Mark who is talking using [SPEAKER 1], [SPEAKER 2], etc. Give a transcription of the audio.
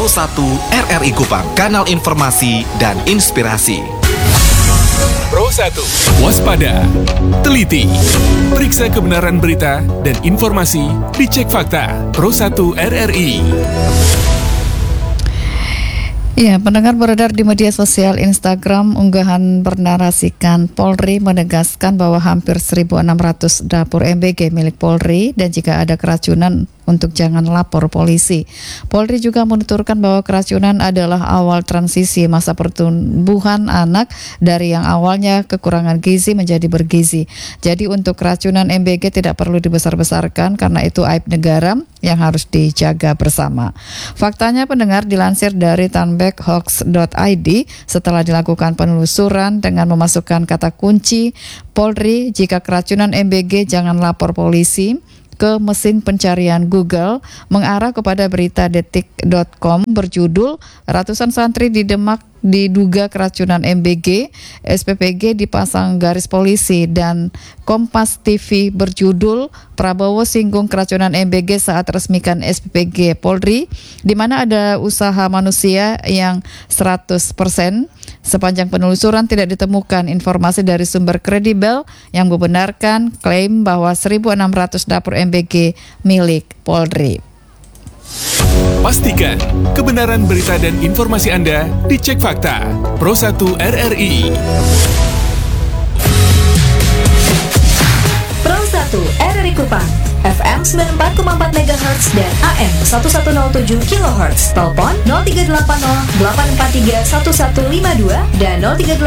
[SPEAKER 1] Pro1 RRI Kupang, kanal informasi dan inspirasi.
[SPEAKER 2] Pro1, waspada, teliti, periksa kebenaran berita dan informasi, dicek fakta. Pro1 RRI.
[SPEAKER 3] Ya, pendengar, beredar di media sosial Instagram unggahan bernarasikan Polri menegaskan bahwa hampir 1.600 dapur MBG milik Polri dan jika ada keracunan untuk jangan lapor polisi. Polri juga menuturkan bahwa keracunan adalah awal transisi masa pertumbuhan anak dari yang awalnya kekurangan gizi menjadi bergizi. Jadi untuk keracunan MBG tidak perlu dibesar-besarkan karena itu aib negara yang harus dijaga bersama. Faktanya, pendengar, dilansir dari tanbekhoax.id, setelah dilakukan penelusuran dengan memasukkan kata kunci Polri jika keracunan MBG jangan lapor polisi ke mesin pencarian Google, mengarah kepada berita detik.com berjudul ratusan santri di Demak diduga keracunan MBG, SPPG dipasang garis polisi, dan Kompas TV berjudul Prabowo singgung keracunan MBG saat resmikan SPPG Polri, di mana ada usaha manusia yang 100%. Sepanjang penelusuran tidak ditemukan informasi dari sumber kredibel yang membenarkan klaim bahwa 1.600 dapur MBG milik Polri.
[SPEAKER 2] Pastikan kebenaran berita dan informasi Anda dicek fakta. Pro1 RRI.
[SPEAKER 4] Pro1 RRI Kupang, FM 94,4 MHz dan AM 1107 kHz. Telepon 0380 843 1152 dan 0380